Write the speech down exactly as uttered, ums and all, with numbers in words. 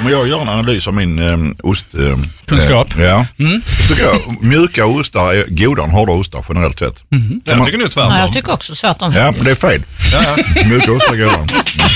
om jag gör en analys av min eh, ost... Eh, Kunskap. Eh, ja. Mm. Tycker jag, mjuka ostar är godare än hårda ostar generellt sett. Mm. Jag tycker nu tvärtom. Ja, jag tycker också tvärtom. Ja, men det är fel. Ja, ja. Mjuka ostar är godare.